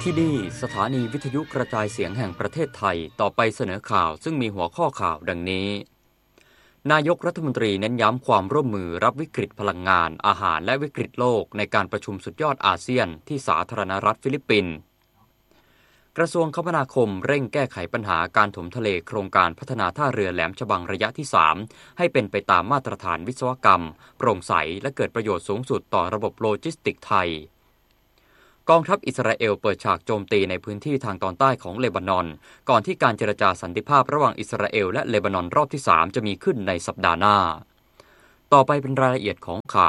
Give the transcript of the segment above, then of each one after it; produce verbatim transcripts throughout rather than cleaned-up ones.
ที่นี่สถานีวิทยุกระจายเสียงแห่งประเทศไทยต่อไปเสนอข่าวซึ่งมีหัวข้อข่าวดังนี้นายกรัฐมนตรีเน้นย้ำความร่วมมือรับวิกฤตพลังงานอาหารและวิกฤตโลกในการประชุมสุดยอดอาเซียนที่สาธารณรัฐฟิลิปปินส์กระทรวงคมนาคมเร่งแก้ไขปัญหาการถมทะเลโครงการพัฒนาท่าเรือแหลมฉบังระยะที่สามให้เป็นไปตามมาตรฐานวิศวกรรมโปร่งใสและเกิดประโยชน์สูงสุดต่อระบบโลจิสติกส์ไทยกองทัพอิสราเอลเปิดฉากโจมตีในพื้นที่ทางตอนใต้ของเลบานอนก่อนที่การเจรจาสันติภาพระหว่างอิสราเอลและเลบานอนรอบที่สามจะมีขึ้นในสัปดาห์หน้าต่อไปเป็นรายละเอียดของข่า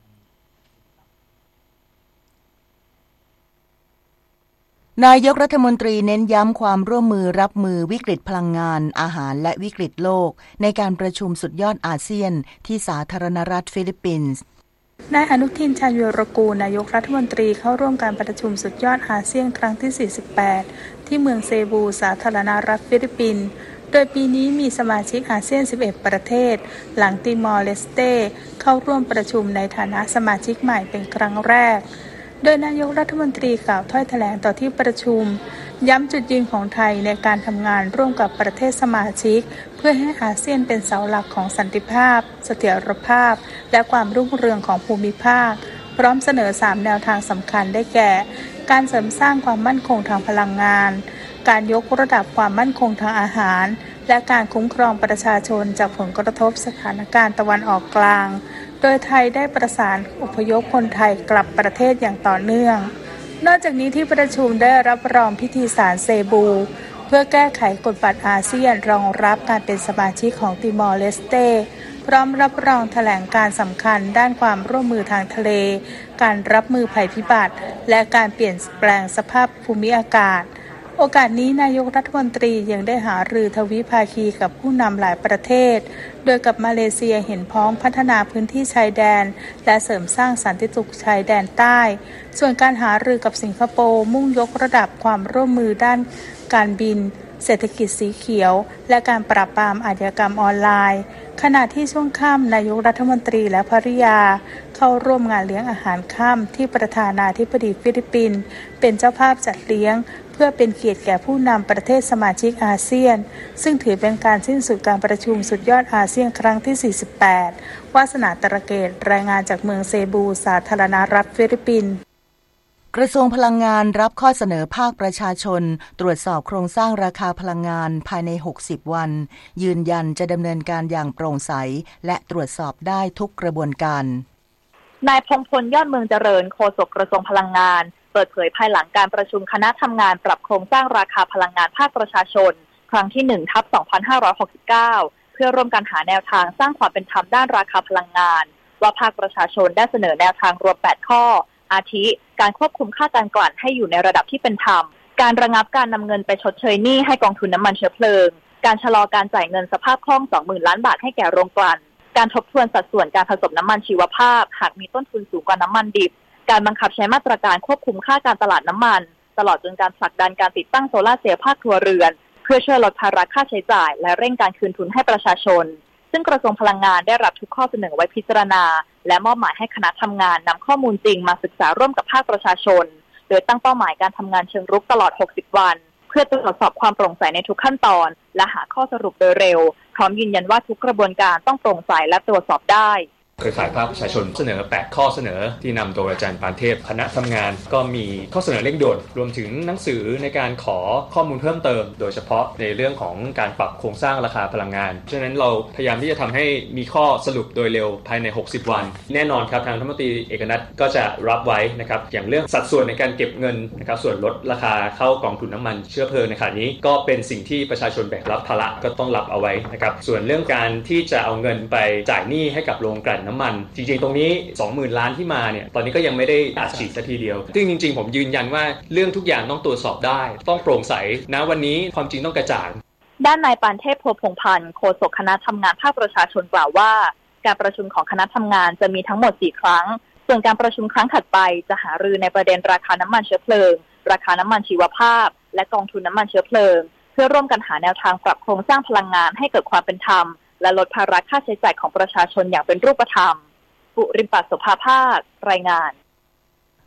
วนายกรัฐมนตรีเน้นย้ำความร่วมมือรับมือวิกฤตพลังงานอาหารและวิกฤตโลกในการประชุมสุดยอดอาเซียนที่สาธารณรัฐฟิลิปปินส์นายอนุทินชาญวีรกูลนายกรัฐมนตรีเข้าร่วมการประชุมสุดยอดอาเซียนครั้งที่สี่สิบแปดที่เมืองเซบูสาธารณรัฐฟิลิปปินส์โดยปีนี้มีสมาชิกอาเซียนสิบเอ็ดประเทศหลังติมอร์เลสเตเข้าร่วมประชุมในฐานะสมาชิกใหม่เป็นครั้งแรกโดยนายกรัฐมนตรีกล่าวถ้อยแถลงต่อที่ประชุมย้ำจุดยืนของไทยในการทำงานร่วมกับประเทศสมาชิกเพื่อให้อาเซียนเป็นเสาหลักของสันติภาพเสถียรภาพและความรุ่งเรืองของภูมิภาคพร้อมเสนอสามแนวทางสำคัญได้แก่การเสริมสร้างความมั่นคงทางพลังงานการยกระดับความมั่นคงทางอาหารและการคุ้มครองประชาชนจากผลกระทบสถานการณ์ตะวันออกกลางโดยไทยได้ประสานอพยพคนไทยกลับประเทศอย่างต่อเนื่องนอกจากนี้ที่ประชุมได้รับรองพิธีสารเซบูเพื่อแก้ไขกฎบัตรอาเซียนรองรับการเป็นสมาชิกของติมอร์เลสเตพร้อมรับรองแถลงการสำคัญด้านความร่วมมือทางทะเลการรับมือภัยพิบัติและการเปลี่ยนแปลงสภาพภูมิอากาศโอกาสนี้นายกรัฐมนตรียังได้หารือทวิภาคีกับผู้นำหลายประเทศโดยกับมาเลเซียเห็นพ้องพัฒนาพื้นที่ชายแดนและเสริมสร้างสันติสุขชายแดนใต้ส่วนการหารือกับสิงคโปร์มุ่งยกระดับความร่วมมือด้านการบินเศรษฐกิจสีเขียวและการปราบปรามอาชญากรรมออนไลน์ขณะที่ช่วงค่ำนายกรัฐมนตรีและภริยาเข้าร่วมงานเลี้ยงอาหารค่ำที่ประธานาธิบดีฟิลิปปินส์เป็นเจ้าภาพจัดเลี้ยงเพื่อเป็นเกียรติแก่ผู้นำประเทศสมาชิกอาเซียนซึ่งถือเป็นการสิ้นสุดการประชุมสุดยอดอาเซียนครั้งที่สี่สิบแปดวาสนาตระเกตรายงานจากเมืองเซบูสาธารณรัฐฟิลิปปินส์กระทรวงพลังงานรับข้อเสนอภาคประชาชนตรวจสอบโครงสร้างราคาพลังงานภายในหกสิบวันยืนยันจะดำเนินการอย่างโปร่งใสและตรวจสอบได้ทุกกระบวนการนายพงษ์พลยอดเมืองเจริญโฆษกกระทรวงพลังงานเปิดเผยภายหลังการประชุมคณะทำงานปรับโครงสร้างราคาพลังงานภาคประชาชนครั้งที่ หนึ่งทับสองพันห้าร้อยหกสิบเก้า เพื่อร่วมกันหาแนวทางสร้างความเป็นธรรมด้านราคาพลังงานว่าภาคประชาชนได้เสนอแนวทางรวมแปดข้ออาทิการควบคุมค่าการกลั่นให้อยู่ในระดับที่เป็นธรรมการระงับการนำเงินไปชดเชยหนี้ให้กองทุนน้ำมันเชื้อเพลิงการชะลอการจ่ายเงินสภาพคล่อง สองหมื่นล้านบาทให้แก่โรงกลั่นการทบทวนสัดส่วนการผสมน้ำมันชีวภาพหากมีต้นทุนสูงกว่าน้ำมันดิบการบังคับใช้มาตรการควบคุมค่าการตลาดน้ำมันตลอดจนการผลักดันการติดตั้งโซลาร์เซลล์ภาคครัวเรือนเพื่อช่วยลดภาระค่าใช้จ่ายและเร่งการคืนทุนให้ประชาชนซึ่งกระทรวงพลังงานได้รับทุกข้อเสนอไว้พิจารณาและมอบหมายให้คณะทำงานนำข้อมูลจริงมาศึกษาร่วมกับภาคประชาชนโดยตั้งเป้าหมายการทำงานเชิงรุกตลอดหกสิบวันเพื่อตรวจสอบความโปร่งใสในทุกขั้นตอนและหาข้อสรุปโดยเร็วพร้อมยืนยันว่าทุกกระบวนการต้องโปร่งใสและตรวจสอบได้เครือข่ายภาคประชาชนเสนอแปดข้อเสนอที่นำโดยอาจารย์ปานเทพคณะทำงานก็มีข้อเสนอเร่งด่วนรวมถึงหนังสือในการขอข้อมูลเพิ่มเติมโดยเฉพาะในเรื่องของการปรับโครงสร้างราคาพลังงานฉะนั้นเราพยายามที่จะทำให้มีข้อสรุปโดยเร็วภายในหกสิบวันแน่นอนครับทางรัฐมนตรีเอกนัทก็จะรับไว้นะครับอย่างเรื่องสัดส่วนในการเก็บเงินนะครับส่วนลดราคาเข้ากองทุนน้ำมันเชื้อเพลิงในขณะนี้ก็เป็นสิ่งที่ประชาชนแบกรับภาระก็ต้องรับเอาไว้นะครับส่วนเรื่องการที่จะเอาเงินไปจ่ายหนี้ให้กับโรงกลั่นน้ำมันจริงๆตรงนี้ สองหมื่น ล้านที่มาเนี่ยตอนนี้ก็ยังไม่ได้อัดฉีดซะทีเดียวซึ่งจริงๆผมยืนยันว่าเรื่องทุกอย่างต้องตรวจสอบได้ต้องโปร่งใสนะวันนี้ความจริงต้องกระจ่างด้านนายปานเทพ พัวพงษ์พันธ์โฆษกคณะทำงานภาคประชาชนกล่าวว่าการประชุมของคณะทำงานจะมีทั้งหมดสี่ครั้งส่วนการประชุมครั้งถัดไปจะหารือในประเด็นราคาน้ำมันเชื้อเพลิงราคาน้ำมันชีวภาพและกองทุนน้ำมันเชื้อเพลิงเพื่อร่วมกันหาแนวทางปรับโครงสร้างพลังงานให้เกิดความเป็นธรรมและลดภาระค่าใช้จ่ายของประชาชนอย่างเป็นรูปธรรมบุริมปัส โสภาภาครายงาน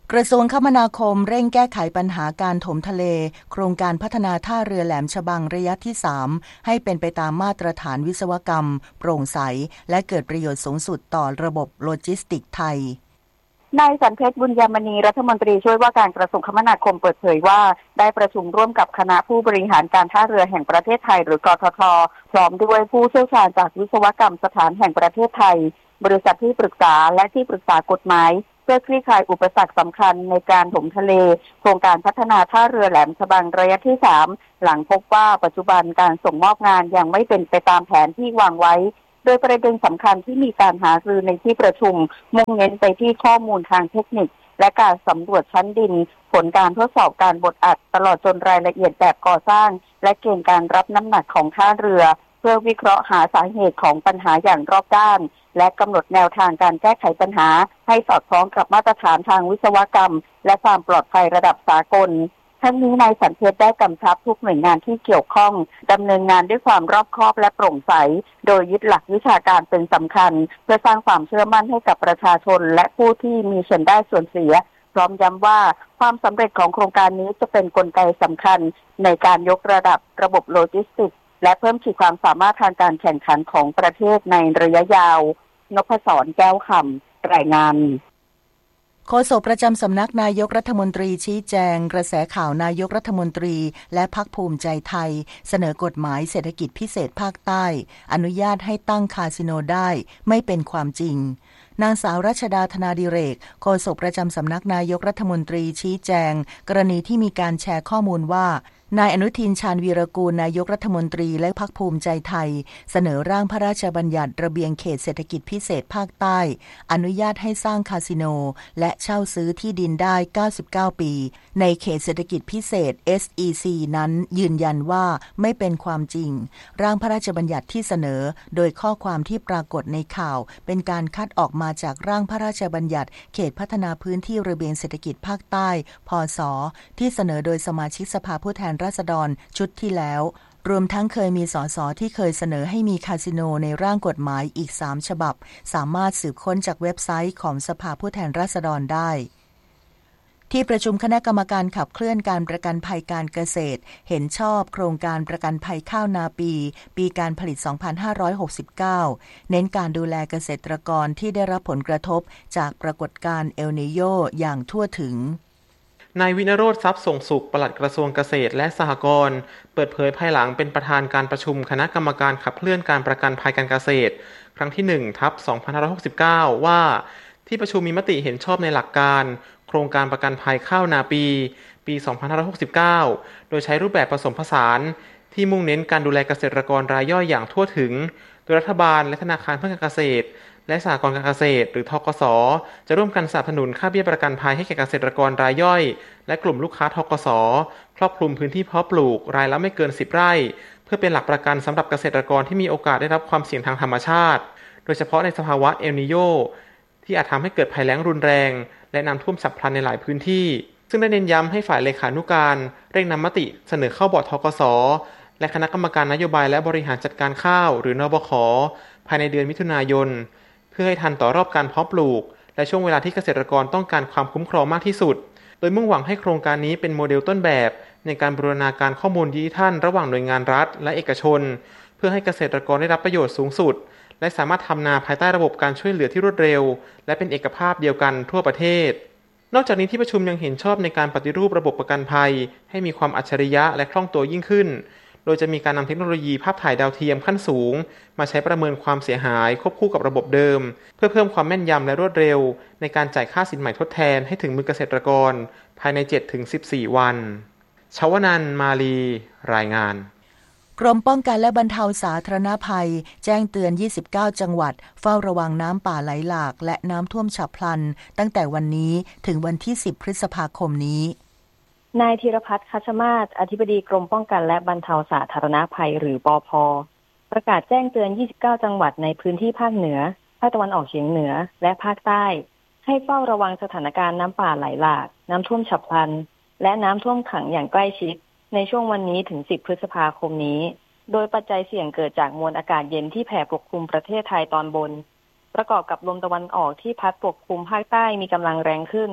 กระทรวงคมนาคมเร่งแก้ไขปัญหาการถมทะเลโครงการพัฒนาท่าเรือแหลมฉบังระยะที่สามให้เป็นไปตามมาตรฐานวิศวกรรมโปร่งใสและเกิดประโยชน์สูงสุดต่อระบบโลจิสติกส์ไทยนายสันเพชรบุญยมณีรัฐมนตรีช่วยว่าการกระทรวงคมนาคมเปิดเผยว่าได้ประชุมร่วมกับคณะผู้บริหารการท่าเรือแห่งประเทศไทยหรือกทท.พร้อมด้วยผู้เชี่ยวชาญจากวิศวกรรมสถานแห่งประเทศไทยบริษัทที่ปรึกษาและที่ปรึกษากฎหมายเพื่อคลี่คลายอุปสรรคสำคัญในการถมทะเลโครงการพัฒนาท่าเรือแหลมฉบังระยะที่สามหลังพบว่าปัจจุบันการส่งมอบงานยังไม่เป็นไปตามแผนที่วางไว้โดยประเด็นสำคัญที่มีการหารือในที่ประชุมมุ่งเน้นไปที่ข้อมูลทางเทคนิคและการสำรวจชั้นดินผลการทดสอบการบดอัดตลอดจนรายละเอียดแบบก่อสร้างและเกณฑ์การรับน้ำหนักของท่าเรือเพื่อวิเคราะห์หาสาเหตุของปัญหาอย่างรอบด้านและกำหนดแนวทางการแก้ไขปัญหาให้สอดคล้องกับมาตรฐานทางวิศวกรรมและความปลอดภัยระดับสากลทั้งนี้นายสันเพชรได้กำชับทุกหน่วยงานที่เกี่ยวข้องดำเนินงานด้วยความรอบคอบและโปร่งใสโดยยึดหลักวิชาการเป็นสำคัญเพื่อสร้างความเชื่อมั่นให้กับประชาชนและผู้ที่มีส่วนได้ส่วนเสียพร้อมย้ำว่าความสำเร็จของโครงการนี้จะเป็นกลไกสำคัญในการยกระดับระบบโลจิสติกส์และเพิ่มขีดความสามารถทางการแข่งขันของประเทศในระยะยาวนพศรแก้วคำรายงานโฆษกประจำสำนักนายกรัฐมนตรีชี้แจงกระแสข่าวนายกรัฐมนตรีและพรรคภูมิใจไทยเสนอกฎหมายเศรษฐกิจพิเศษภาคใต้อนุญาตให้ตั้งคาสิโนได้ไม่เป็นความจริงนางสาวรัชดาธนาดิเรกโฆษกประจำสำนักนายกรัฐมนตรีชี้แจงกรณีที่มีการแชร์ข้อมูลว่านายอนุทินชาญวีรกูลนายกรัฐมนตรีและพรรคภูมิใจไทยเสนอร่างพระราชบัญญัติระเบียงเขตเศรษฐกิจพิเศษภาคใต้อนุญาตให้สร้างคาสิโนและเช่าซื้อที่ดินได้เก้าสิบเก้าปีในเขตเศรษฐกิจพิเศษ เอส อี ซี นั้นยืนยันว่าไม่เป็นความจริงร่างพระราชบัญญัติที่เสนอโดยข้อความที่ปรากฏในข่าวเป็นการคัดออกมาจากร่างพระราชบัญญัติเขตพัฒนาพื้นที่ระเบียงเศรษฐกิจภาคใต้พศที่เสนอโดยสมาชิกสภาผู้แทนราษฎรชุดที่แล้วรวมทั้งเคยมีสสที่เคยเสนอให้มีคาสิโนในร่างกฎหมายอีกสามฉบับสามารถสืบค้นจากเว็บไซต์ของสภาผู้แทนราษฎรได้ที่ประชุมคณะกรรมการขับเคลื่อนการประกันภัยการเกษตรเห็นชอบโครงการประกันภัยข้าวนาปีปีการผลิตสองพันห้าร้อยหกสิบเก้าเน้นการดูแลเกษตรกรที่ได้รับผลกระทบจากปรากฏการณ์เอลนีโญอย่างทั่วถึงนายวินโรจน์ทรัพย์ส่งสุขปลัดกระทรวงเกษตรและสหกรณ์เปิดเผยภายหลังเป็นประธานการประชุมคณะกรรมการขับเคลื่อนการประกันภัยการเกษตรครั้งที่หนึ่งทับสองพันห้าร้อยหกสิบเก้าว่าที่ประชุมมีมติเห็นชอบในหลักการโครงการประกันภัยข้าวนาปีปีสองพันห้าร้อยหกสิบเก้าโดยใช้รูปแบบผสมผสานที่มุ่งเน้นการดูแลเกษตรกรรายย่อยอย่างทั่วถึงโดยรัฐบาลและธนาคารเพื่อการเกษตรและสหกรณ์การเกษตรหรือธกส.จะร่วมกันสนับสนุนค่าเบี้ยประกันภัยให้แก่เกษตรกรรายย่อยและกลุ่มลูกค้าธกส.ครอบคลุมพื้นที่เพาะปลูกรายละไม่เกินสิบไร่เพื่อเป็นหลักประกันสำหรับเกษตรกรที่มีโอกาสได้รับความเสี่ยงทางธรรมชาติโดยเฉพาะในสภาวะเอลนีโญที่อาจทำให้เกิดภัยแล้งรุนแรงและน้ำท่วมฉับพลันในหลายพื้นที่ซึ่งได้เน้นย้ำให้ฝ่ายเลขานุการเร่งนำมติเสนอเข้าบอร์ดธกส.และคณะกรรมการนโยบายและบริหารจัดการข้าวหรือนบข.ภายในเดือนมิถุนายนเพื่อให้ทันต่อรอบการเพาะปลูกและช่วงเวลาที่เกษตรกรต้องการความคุ้มครองมากที่สุดโดยมุ่งหวังให้โครงการนี้เป็นโมเดลต้นแบบในการบูรณาการข้อมูลดิจิทัลระหว่างหน่วยงานรัฐและเอกชนเพื่อให้เกษตรกรได้รับประโยชน์สูงสุดและสามารถทำนาภายใต้ระบบการช่วยเหลือที่รวดเร็วและเป็นเอกภาพเดียวกันทั่วประเทศนอกจากนี้ที่ประชุมยังเห็นชอบในการปฏิรูประบบประกันภัยให้มีความอัจฉริยะและคล่องตัวยิ่งขึ้นโดยจะมีการนำเทคโนโลยีภาพถ่ายดาวเทียมขั้นสูงมาใช้ประเมินความเสียหายควบคู่กับระบบเดิมเพื่อเพิ่มความแม่นยำและรวดเร็วในการจ่ายค่าสินใหม่ทดแทนให้ถึงมือเกษตรกรภายใน เจ็ดถึงสิบสี่ วันชวนันท์มาลีรายงานกรมป้องกันและบรรเทาสาธารณภัยแจ้งเตือนยี่สิบเก้าจังหวัดเฝ้าระวังน้ำป่าไหลหลากและน้ำท่วมฉับพลันตั้งแต่วันนี้ถึงวันที่สิบพฤษภาคมนี้นายธีรพัฒน์คัชมาศอธิบดีกรมป้องกันและบรรเทาสาธารณภัยหรือปภ.ประกาศแจ้งเตือนยี่สิบเก้าจังหวัดในพื้นที่ภาคเหนือภาคตะวันออกเฉียงเหนือและภาคใต้ให้เฝ้าระวังสถานการณ์น้ำป่าไหลหลากน้ำท่วมฉับพลันและน้ำท่วมขังอย่างใกล้ชิดในช่วงวันนี้ถึงสิบพฤษภาคมนี้โดยปัจจัยเสี่ยงเกิดจากมวลอากาศเย็นที่แผ่ปกคลุมประเทศไทยตอนบนประกอบกับลมตะวันออกที่พัดปกคลุมภาคใต้มีกำลังแรงขึ้น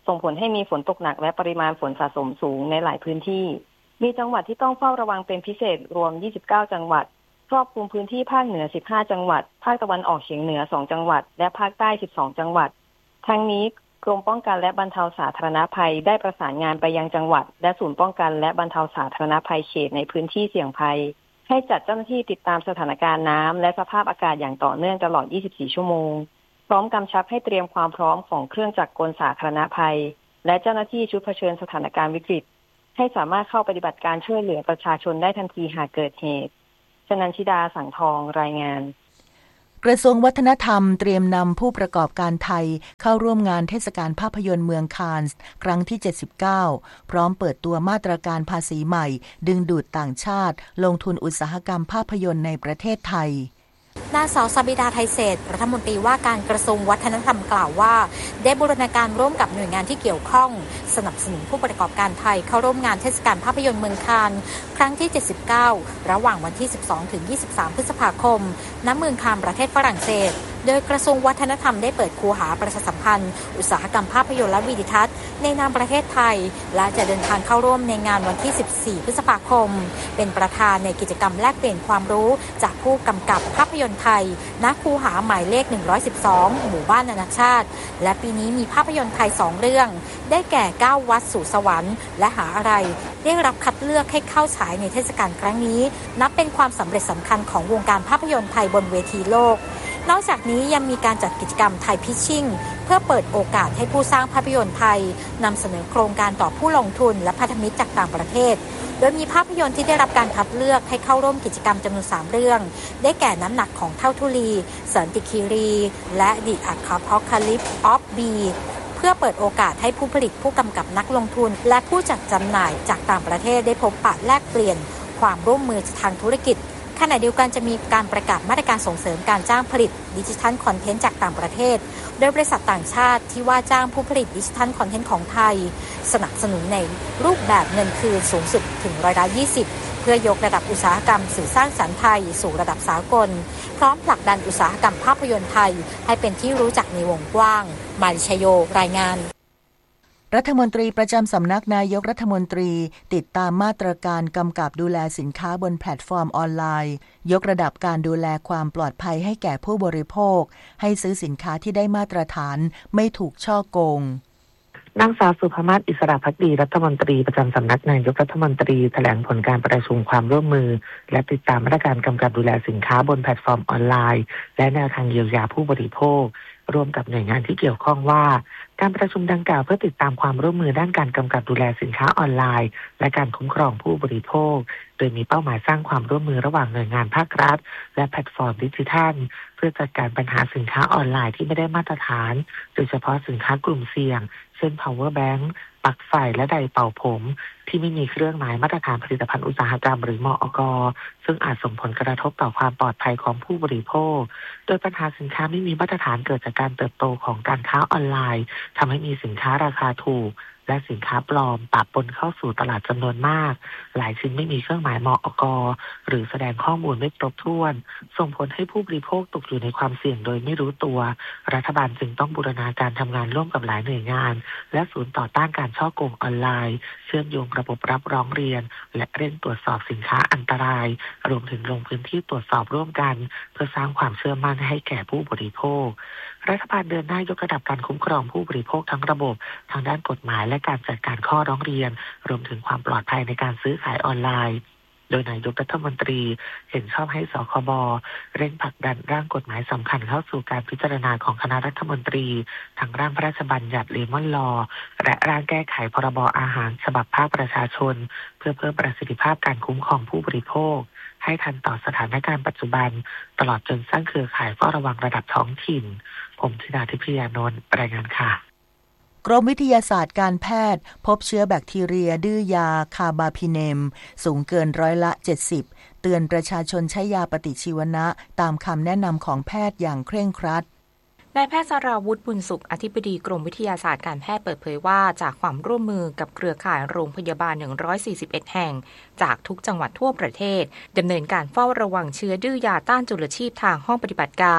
ส่งผลให้มีฝนตกหนักและปริมาณฝนสะสมสูงในหลายพื้นที่มีจังหวัดที่ต้องเฝ้าระวังเป็นพิเศษรวมยี่สิบเก้าจังหวัดครอบคลุมพื้นที่ภาคเหนือสิบห้าจังหวัดภาคตะวันออกเฉียงเหนือสองจังหวัดและภาคใต้สิบสองจังหวัดทั้งนี้กรมป้องกันและบรรเทาสาธารณภัยได้ประสานงานไปยังจังหวัดและศูนย์ป้องกันและบรรเทาสาธารณภัยเขตในพื้นที่เสี่ยงภัยให้จัดเจ้าหน้าที่ติดตามสถานการณ์น้ำและสภาพอากาศอย่างต่อเนื่องตลอดยี่สิบสี่ชั่วโมงพร้อมกำชับให้เตรียมความพร้อมของเครื่องจักรกลสาธารณภัยและเจ้าหน้าที่ชุดเผชิญสถานการณ์วิกฤตให้สามารถเข้าปฏิบัติการช่วยเหลือประชาชนได้ทันทีหากเกิดเหตุชนันชิดาสังทองรายงานกระทรวงวัฒนธรรมเตรียมนำผู้ประกอบการไทยเข้าร่วมงานเทศกาลภาพยนตร์เมืองคานส์ครั้งที่เจ็ดสิบเก้าพร้อมเปิดตัวมาตรการภาษีใหม่ดึงดูดต่างชาติลงทุนอุตสาหกรรมภาพยนตร์ในประเทศไทยนางสาวซาบิดาไทยเศรษฐ์รัฐมนตรีว่าการกระทรวงวัฒนธรรมกล่าวว่าได้บูรณาการร่วมกับหน่วยงานที่เกี่ยวข้องสนับสนุนผู้ประกอบการไทยเข้าร่วมงานเทศกาลภาพยนตร์เมืองคานส์ครั้งที่เจ็ดสิบเก้าระหว่างวันที่สิบสองถึงยี่สิบสามพฤษภาคมณเมืองคานส์ประเทศฝรั่งเศสโดยกระทรวงวัฒนธรรมได้เปิดคูหาประชาสัมพันธ์อุตสาหกรรมภาพยนตร์และวิดิทัศน์ในนามประเทศไทยและจะเดินทางเข้าร่วมในงานวันที่สิบสี่พฤษภาคมเป็นประธานในกิจกรรมแลกเปลี่ยนความรู้จากผู้กำกับภาพยนตร์ไทยณคูหาหมายเลขหนึ่งร้อยสิบสองหมู่บ้านนานาชาติและปีนี้มีภาพยนตร์ไทยสองเรื่องได้แก่ก้าววัดสู่สวรรค์และหาอะไรได้รับคัดเลือกให้เข้าฉายในเทศกาลครั้งนี้นับเป็นความสำเร็จสำคัญของวงการภาพยนตร์ไทยบนเวทีโลกนอกจากนี้ยังมีการจัดกิจกรรมไทยพิชชิ่งเพื่อเปิดโอกาสให้ผู้สร้างภาพยนตร์ไทยนำเสนอโครงการต่อผู้ลงทุนและพันธมิตรจากต่างประเทศโดยมีภาพยนตร์ที่ได้รับการคัดเลือกให้เข้าร่วมกิจกรรมจำนวนสามเรื่องได้แก่น้ำหนักของเท่าทุลีสันติคีรีและ The Apocalypse of B เพื่อเปิดโอกาสให้ผู้ผลิตผู้กำกับนักลงทุนและผู้จัดจำหน่ายจากต่างประเทศได้พบปะแลกเปลี่ยนความร่วมมือทางธุรกิจขณะเดียวกันจะมีการประกาศมาตรการส่งเสริมการจ้างผลิตดิจิทัลคอนเทนต์จากต่างประเทศโดยบริษัทต่างชาติที่ว่าจ้างผู้ผลิตดิจิทัลคอนเทนต์ของไทยสนับสนุนในรูปแบบเงินคืนสูงสุดถึงร้อยละยี่สิบเพื่อยกระดับอุตสาหกรรมสื่อสร้างสรรค์ไทยสู่ระดับสากลพร้อมผลักดันอุตสาหกรรมภาพยนตร์ไทยให้เป็นที่รู้จักในวงกว้างมาริชโยรายงานรัฐมนตรีประจำสำนักนายกรัฐมนตรีติดตามมาตรการกำกับดูแลสินค้าบนแพลตฟอร์มออนไลน์ยกระดับการดูแลความปลอดภัยให้แก่ผู้บริโภคให้ซื้อสินค้าที่ได้มาตรฐานไม่ถูกฉ้อโกงนางสาวสุภมาศอิสระภักดีรัฐมนตรีประจำสำนักนายกรัฐมนตรีแถลงผลการประชุมความร่วมมือและติดตามมาตรการกำกับดูแลสินค้าบนแพลตฟอร์มออนไลน์และแนวทางเยียวยาผู้บริโภคร่วมกับหน่วยงานที่เกี่ยวข้องว่าการประชุมดังกล่าวเพื่อติดตามความร่วมมือด้านการกำกับดูแลสินค้าออนไลน์และการคุ้มครองผู้บริโภคโดยมีเป้าหมายสร้างความร่วมมือระหว่างหน่วยงานภาครัฐและแพลตฟอร์มดิจิทัลเพื่อจัดการปัญหาสินค้าออนไลน์ที่ไม่ได้มาตรฐานโดยเฉพาะสินค้ากลุ่มเสี่ยงเช่น power bank ปลั๊กไฟและไดร์เป่าผมที่ไม่มีเครื่องหมายมาตรฐานผลิตภัณฑ์อุตสาหกรรมหรือมอก.ซึ่งอาจส่งผลกระทบต่อความปลอดภัยของผู้บริโภคโดยปัญหาสินค้าไม่มีมาตรฐานเกิดจากการเติบโตของการค้าออนไลน์ทำให้มีสินค้าราคาถูกและสินค้าปลอมปะปนเข้าสู่ตลาดจำนวนมากหลายชิ้นไม่มีเครื่องหมายมอก.หรือแสดงข้อมูลไม่ครบถ้วนส่งผลให้ผู้บริโภคตกอยู่ในความเสี่ยงโดยไม่รู้ตัวรัฐบาลจึงต้องบูรณาการทำงานร่วมกับหลายหน่วยงานและศูนย์ต่อต้านการฉ้อโกงออนไลน์เชื่อมโยงระบบรับร้องเรียนและเร่งตรวจสอบสินค้าอันตรายรวมถึงลงพื้นที่ตรวจสอบร่วมกันเพื่อสร้างความเชื่อมั่นให้แก่ผู้บริโภครัฐบาลเดินหน้ายกระดับการคุ้มครองผู้บริโภคทั้งระบบทางด้านกฎหมายและการจัดการข้อร้องเรียนรวมถึงความปลอดภัยในการซื้อขายออนไลน์โดยนายกรัฐมนตรีเห็นชอบให้สคบเร่งผลักดันร่างกฎหมายสำคัญเข้าสู่การพิจารณาของคณะรัฐมนตรีทั้งร่างพระราชบัญญัติเลมอนลอและร่างแก้ไขพรบอาหารฉบับภาคประชาชนเพื่อเพิ่มประสิทธิภาพการคุ้มครองผู้บริโภคให้ทันต่อสถานการณ์ปัจจุบันตลอดจนสร้างเครือข่ายเฝ้าระวังระดับท้องถิ่นผมธิดาทิพยานนท์รายงานค่ะกรมวิทยาศาสตร์การแพทย์พบเชื้อแบคทีเรียดื้อยาคาบาพิเนมสูงเกินร้อยละเจ็ดสิบเตือนประชาชนใช้ยาปฏิชีวนะตามคำแนะนำของแพทย์อย่างเคร่งครัดนายแพทย์สราวุฒิบุญสุขอธิบดีกรมวิทยาศาสตร์การแพทย์เปิดเผยว่าจากความร่วมมือกับเครือข่ายโรงพยาบาลหนึ่งร้อยสี่สิบเอ็ดแห่งจากทุกจังหวัดทั่วประเทศดำเนินการเฝ้าระวังเชื้อดื้อยาต้านจุลชีพทางห้องปฏิบัติการ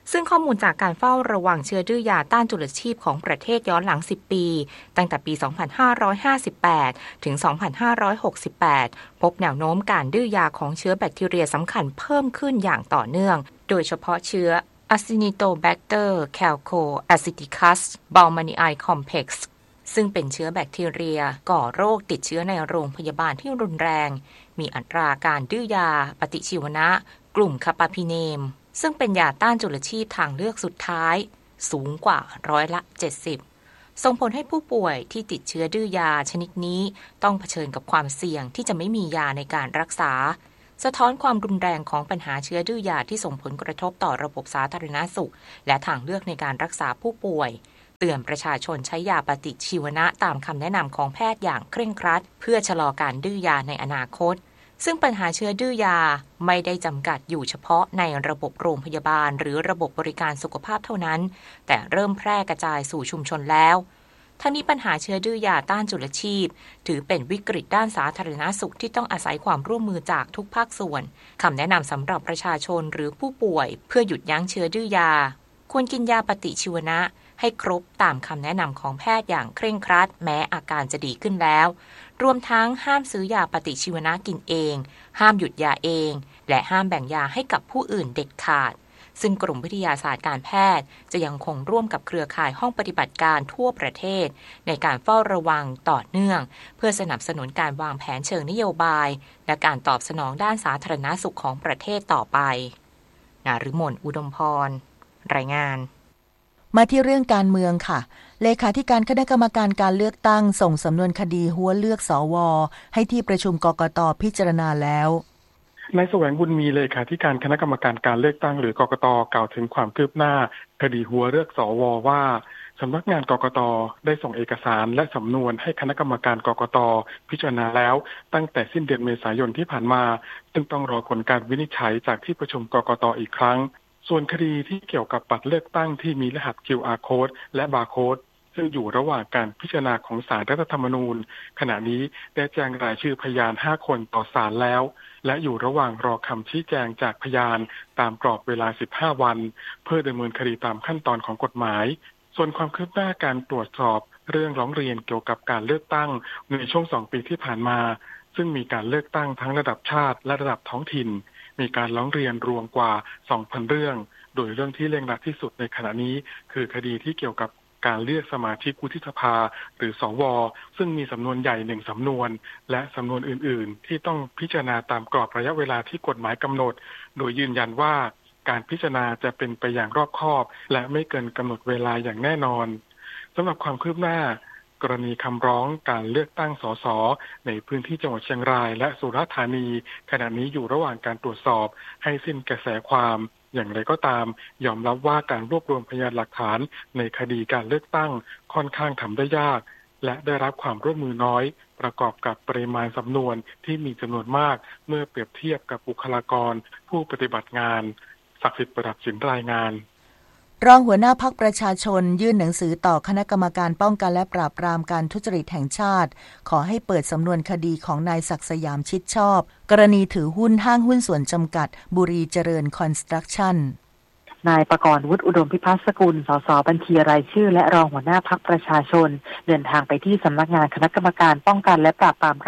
ซึ่งข้อมูลจากการเฝ้าระวังเชื้อดื้อยาต้านจุลชีพของประเทศย้อนหลังสิบปีตั้งแต่ปี สองพันห้าร้อยห้าสิบแปด ถึง สองพันห้าร้อยหกสิบแปด พบแนวโน้มการดื้อยาของเชื้อแบคทีเรียสำคัญเพิ่มขึ้นอย่างต่อเนื่องโดยเฉพาะเชื้อ Acinetobacter calcoacidicus baumannii complex ซึ่งเป็นเชื้อแบคทีเรียก่อโรคติดเชื้อในโรงพยาบาลที่รุนแรงมีอัตราการดื้อยาปฏิชีวนะกลุ่มคาปาพิเนมซึ่งเป็นยาต้านจุลชีพทางเลือกสุดท้ายสูงกว่าร้อยละเจ็ดสิบส่งผลให้ผู้ป่วยที่ติดเชื้อดื้อยาชนิดนี้ต้องเผชิญกับความเสี่ยงที่จะไม่มียาในการรักษาสะท้อนความรุนแรงของปัญหาเชื้อดื้อยาที่ส่งผลกระทบต่อระบบสาธารณสุขและทางเลือกในการรักษาผู้ป่วยเตือนประชาชนใช้ยาปฏิชีวนะตามคำแนะนำของแพทย์อย่างเคร่งครัดเพื่อชะลอการดื้อยาในอนาคตซึ่งปัญหาเชื้อดื้อยาไม่ได้จำกัดอยู่เฉพาะในระบบโรงพยาบาลหรือระบบบริการสุขภาพเท่านั้นแต่เริ่มแพร่กระจายสู่ชุมชนแล้วทั้งนี้ปัญหาเชื้อดื้อยาต้านจุลชีพถือเป็นวิกฤตด้านสาธารณสุขที่ต้องอาศัยความร่วมมือจากทุกภาคส่วนคำแนะนำสำหรับประชาชนหรือผู้ป่วยเพื่อหยุดยั้งเชื้อดื้อยาควรกินยาปฏิชีวนะให้ครบตามคำแนะนำของแพทย์อย่างเคร่งครัดแม้อาการจะดีขึ้นแล้วรวมทั้งห้ามซื้อยาปฏิชีวนะกินเองห้ามหยุดยาเองและห้ามแบ่งยาให้กับผู้อื่นเด็ดขาดซึ่งกรมวิทยาศาสตร์การแพทย์จะยังคงร่วมกับเครือข่ายห้องปฏิบัติการทั่วประเทศในการเฝ้าระวังต่อเนื่องเพื่อสนับสนุนการวางแผนเชิงนโยบายและการตอบสนองด้านสาธารณสุขของประเทศต่อไปนฤมลอุดมพรรายงานมาที่เรื่องการเมืองค่ะเลขาธิการคณะกรรมการการเลือกตั้งส่งสำนวนคดีหัวเลือกสวให้ที่ประชุมกกต.พิจารณาแล้วนายแสวงบุญมีเลขาธิการคณะกรรมการการเลือกตั้งหรือกกต.กล่าวถึงความคืบหน้าคดีหัวเลือกสวว่าสำนักงานกกต.ได้ส่งเอกสารและสำนวนให้คณะกรรมการกกต.พิจารณาแล้วตั้งแต่สิ้นเดือนเมษายนที่ผ่านมาซึ่งต้องรอผลการวินิจฉัยจากที่ประชุมกกต.อีกครั้งส่วนคดีที่เกี่ยวกับบัตรเลือกตั้งที่มีรหัส คิว อาร์ Code และ Barcode ซึ่งอยู่ระหว่างการพิจารณาของศาลรัฐธรรมนูญขณะนี้ได้แจ้งรายชื่อพยานห้าคนต่อศาลแล้วและอยู่ระหว่างรอคำชี้แจงจากพยานตามกรอบเวลาสิบห้าวันเพื่อดำเนินคดีตามขั้นตอนของกฎหมายส่วนความคืบหน้าการตรวจสอบเรื่องร้องเรียนเกี่ยวกับการเลือกตั้งในช่วงสองปีที่ผ่านมาซึ่งมีการเลือกตั้งทั้งระดับชาติและระดับท้องถิ่นมีการร้องเรียนรวมกว่า สองพัน เรื่องโดยเรื่องที่เร่งรัดที่สุดในขณะนี้คือคดีที่เกี่ยวกับการเลือกสมาชิกวุฒิสภาหรือสวซึ่งมีสำนวนใหญ่หนึ่งสำนวนและสำนวนอื่นๆที่ต้องพิจารณาตามกรอบระยะเวลาที่กฎหมายกำหนดโดยยืนยันว่าการพิจารณาจะเป็นไปอย่างรอบคอบและไม่เกินกำหนดเวลาอย่างแน่นอนสำหรับความคืบหน้ากรณีคำร้องการเลือกตั้งสสในพื้นที่จังหวัดเชียงรายและสุราษฎร์ธานีขณะนี้อยู่ระหว่างการตรวจสอบให้สิ้นกระแสความอย่างไรก็ตามยอมรับว่าการรวบรวมพยานหลักฐานในคดีการเลือกตั้งค่อนข้างทำได้ยากและได้รับความร่วมมือน้อยประกอบกับปริมาณสำนวนที่มีจำนวนมากเมื่อเปรียบเทียบกับบุคลากรผู้ปฏิบัติงานศักดิ์สิทธิ์ประดับสินรายงานรองหัวหน้าพรรคประชาชนยื่นหนังสือต่อคณะกรรมการป้องกันและปราบปรามการทุจริตแห่งชาติขอให้เปิดสำนวนคดีของนายศักดิ์สยามชิดชอบกรณีถือหุ้นห้างหุ้นส่วนจำกัดบุรีเจริญคอนสตรักชั่นนายประกรณ์วุฒิอุดมพิพัฒน์สกุลสสบัญชีรายชื่อและรองหัวหน้าพรรคประชาชนเดินทางไปที่สำนักงานคณะกรรมการป้องกันและปราบปราม